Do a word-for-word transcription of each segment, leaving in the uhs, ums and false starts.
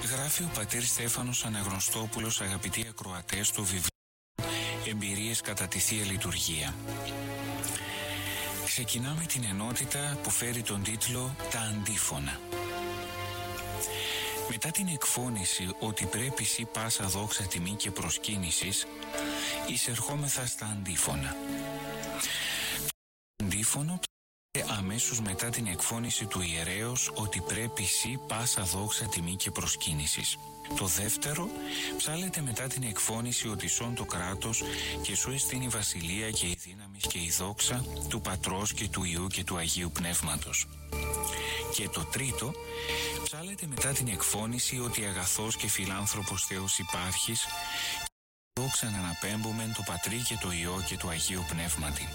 Γράφει ο πατήρ Στέφανος Αναγνωστόπουλος, αγαπητοί ακροατές του βιβλίου «Εμπειρίες κατά τη Θεία Λειτουργία». Ξεκινάμε την ενότητα που φέρει τον τίτλο «Τα αντίφωνα». Μετά την εκφώνηση ότι πρέπει σύ πάσα δόξα τιμή και προσκύνησης, εισερχόμεθα στα αντίφωνα. Το αντίφωνο αμέσως μετά την εκφώνηση του ιερέως ότι πρέπει σύ πάσα δόξα τιμή και προσκύνησης. Το δεύτερο ψάλλεται μετά την εκφώνηση ότι σών το κράτος και σου εστίν η βασιλεία και η δύναμη και η δόξα του Πατρός και του Υιού και του Αγίου Πνεύματος. Και το τρίτο ψάλλεται μετά την εκφώνηση ότι αγαθός και φιλάνθρωπος Θεός υπάρχεις και δόξα να αναπέμπομεν το Πατρί και το Υιό και το Αγίου Πνεύματι.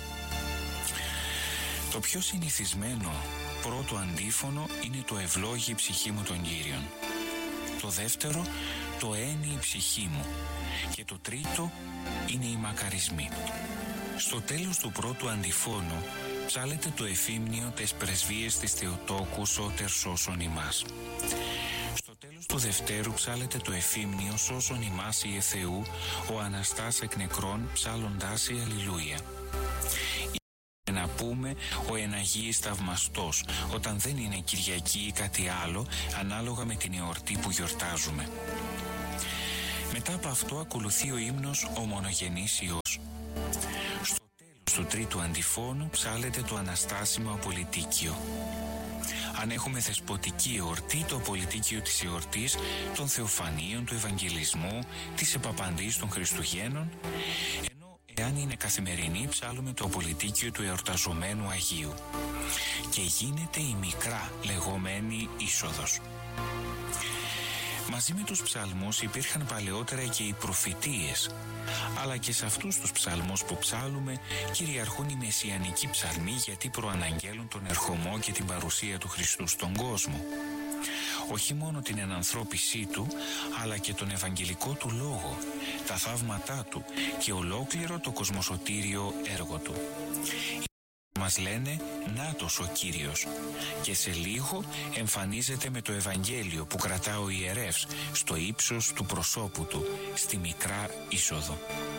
Το πιο συνηθισμένο πρώτο αντίφωνο είναι το «Ευλόγη η ψυχή μου τον Κύριον». Το δεύτερο, το «Ένι η ψυχή μου». Και το τρίτο είναι οι μακαρισμοί. Στο τέλος του πρώτου αντιφώνου ψάλλεται το εφήμνιο «Τες πρεσβείες της Θεοτόκου σώτερ σώσον ημάς». Στο τέλος του δευτέρου ψάλλεται το εφήμνιο «Σώσον ημάς Ιε Θεού, ο Αναστάς εκ νεκρών, ψάλλοντάς η Αλληλούια». Να πούμε ο εναγίης θαυμαστός, όταν δεν είναι Κυριακή ή κάτι άλλο, ανάλογα με την εορτή που γιορτάζουμε. Μετά από αυτό ακολουθεί ο ύμνος «Ο μονογενής Υιός». Στο τέλος του τρίτου αντιφώνου ψάλλεται το αναστάσιμο απολυτίκιο. Αν έχουμε θεσποτική εορτή, το απολυτίκιο της εορτής, των Θεοφανίων, του Ευαγγελισμού, της Επαπαντής των Χριστουγέννων, εάν είναι καθημερινή ψάλλουμε το απολυτίκιο του εορταζομένου Αγίου και γίνεται η μικρά λεγόμενη είσοδος. Μαζί με τους ψαλμούς υπήρχαν παλαιότερα και οι προφητείες, αλλά και σε αυτούς τους ψαλμούς που ψάλλουμε κυριαρχούν οι μεσιανικοί ψαλμοί, γιατί προαναγγέλουν τον ερχομό και την παρουσία του Χριστού στον κόσμο. Όχι μόνο την ενανθρώπισή του, αλλά και τον ευαγγελικό του λόγο, τα θαύματά του και ολόκληρο το κοσμοσωτήριο έργο του. Μας λένε «Νάτος ο Κύριος» και σε λίγο εμφανίζεται με το Ευαγγέλιο που κρατά ο ιερεύς στο ύψος του προσώπου του, στη μικρά είσοδο.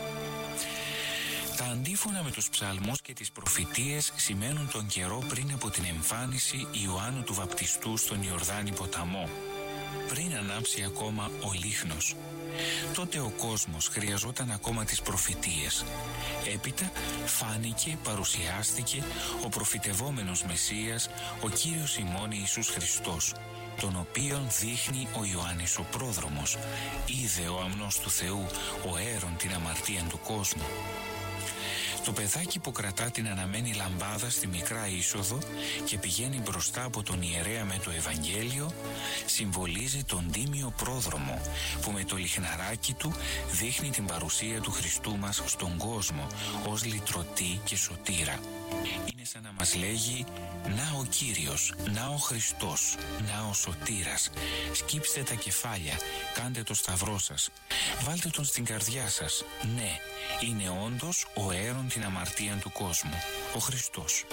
Τα αντίφωνα με τους ψαλμούς και τις προφητείες σημαίνουν τον καιρό πριν από την εμφάνιση Ιωάννου του Βαπτιστού στον Ιορδάνη ποταμό, πριν ανάψει ακόμα ο λίχνος. Τότε ο κόσμος χρειαζόταν ακόμα τις προφητείες. Έπειτα φάνηκε, παρουσιάστηκε ο προφητευόμενος Μεσσίας, ο Κύριος ημών Ιησούς Χριστός, τον οποίον δείχνει ο Ιωάννης ο πρόδρομος. Είδε ο αμνός του Θεού, ο αίρον την αμαρτία του κόσμου. Το παιδάκι που κρατά την αναμένη λαμπάδα στη μικρά είσοδο και πηγαίνει μπροστά από τον ιερέα με το Ευαγγέλιο συμβολίζει τον τίμιο πρόδρομο που με το λιχναράκι του δείχνει την παρουσία του Χριστού μας στον κόσμο ως λυτρωτή και σωτήρα. Είναι σαν να μας λέγει «Να ο Κύριος, να ο Χριστός, να ο Σωτήρας, σκύψτε τα κεφάλια, κάντε το σταυρό σας, βάλτε τον στην καρδιά σας, ναι, είναι όντως ο αίρον την αμαρτία του κόσμου, ο Χριστός».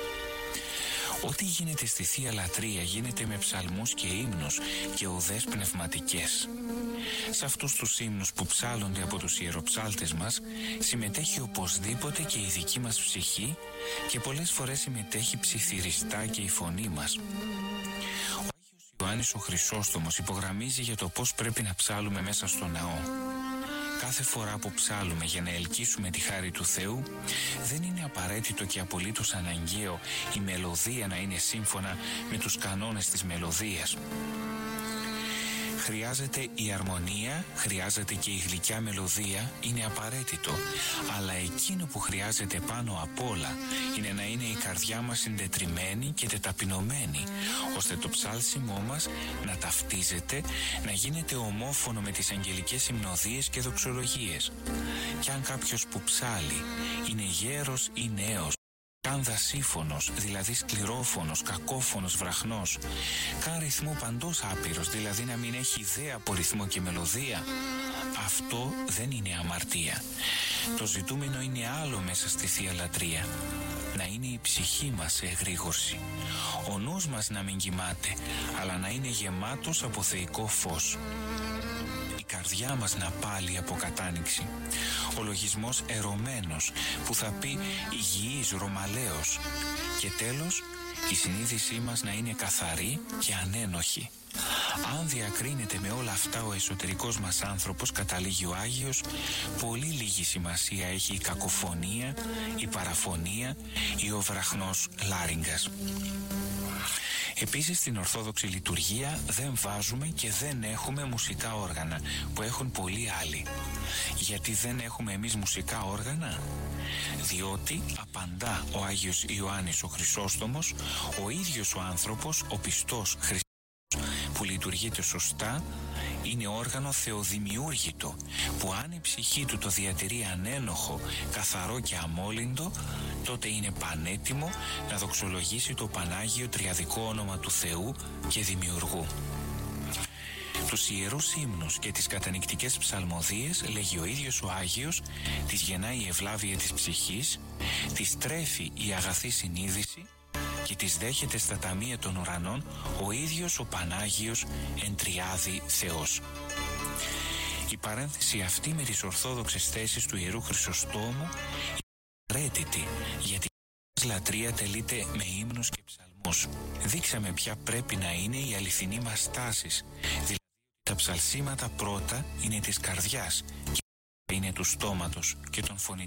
Ό,τι γίνεται στη Θεία Λατρεία γίνεται με ψαλμούς και ύμνους και οδές πνευματικές. Σε αυτούς τους ύμνους που ψάλλονται από τους ιεροψάλτες μας συμμετέχει οπωσδήποτε και η δική μας ψυχή και πολλές φορές συμμετέχει ψιθυριστά και η φωνή μας. Ο Άγιος Ιωάννης ο Χρυσόστομος υπογραμμίζει για το πώς πρέπει να ψάλλουμε μέσα στο ναό. Κάθε φορά που ψάλλουμε για να ελκύσουμε τη χάρη του Θεού, δεν είναι απαραίτητο και απολύτως αναγκαίο η μελωδία να είναι σύμφωνα με τους κανόνες της μελωδίας. Χρειάζεται η αρμονία, χρειάζεται και η γλυκιά μελωδία, είναι απαραίτητο. Αλλά εκείνο που χρειάζεται πάνω απ' όλα είναι να είναι η καρδιά μας συντετριμμένη και τεταπεινωμένη, ώστε το ψάλσιμό μας να ταυτίζεται, να γίνεται ομόφωνο με τις αγγελικές υμνοδίες και δοξολογίες. Κι αν κάποιος που ψάλει είναι γέρος ή νέος, καν δασίφωνος, δηλαδή σκληρόφωνος, κακόφωνος, βραχνός, καν ρυθμό παντός άπειρος, δηλαδή να μην έχει ιδέα από ρυθμό και μελωδία, αυτό δεν είναι αμαρτία. Το ζητούμενο είναι άλλο μέσα στη Θεία Λατρεία. να είναι η ψυχή μας σε εγρήγορση, ο νους μας να μην κοιμάται, αλλά να είναι γεμάτος από θεϊκό φως, η καρδιά μας να πάλι από κατάνοιξη, ο λογισμός ερωμένος που θα πει υγιής, ρωμαλαίος, και τέλος η συνείδησή μας να είναι καθαρή και ανένοχη. Αν διακρίνεται με όλα αυτά ο εσωτερικός μας άνθρωπος, καταλήγει ο Άγιος, πολύ λίγη σημασία έχει η κακοφωνία, η παραφωνία ή ο βραχνός λάριγκας. Επίσης στην Ορθόδοξη λειτουργία δεν βάζουμε και δεν έχουμε μουσικά όργανα που έχουν πολλοί άλλοι. Γιατί δεν έχουμε εμείς μουσικά όργανα? Διότι απαντά ο Άγιος Ιωάννης ο Χρυσόστομος, ο ίδιος ο άνθρωπος, ο πιστός Χριστός που λειτουργείται σωστά, είναι όργανο θεοδημιούργητο, που αν η ψυχή του το διατηρεί ανένοχο, καθαρό και αμόλυντο, τότε είναι πανέτοιμο να δοξολογήσει το Πανάγιο Τριαδικό όνομα του Θεού και Δημιουργού. Τους ιερούς ύμνους και τις κατανυκτικές ψαλμοδίες, λέγει ο ίδιος ο Άγιος, τις γεννάει η ευλάβεια της ψυχής, τις τρέφει η αγαθή συνείδηση και τις δέχεται στα ταμεία των ουρανών ο ίδιος ο Πανάγιος εν τριάδι Θεός. Η παρένθεση αυτή με τις ορθόδοξες θέσεις του Ιερού Χρυσοστόμου είναι απαραίτητη, γιατί η λατρεία τελείται με ύμνους και ψαλμούς. Δείξαμε ποια πρέπει να είναι η αληθινή μας τάσεις, δηλαδή τα ψαλσίματα πρώτα είναι της καρδιάς και είναι του στόματος και των φωνητικών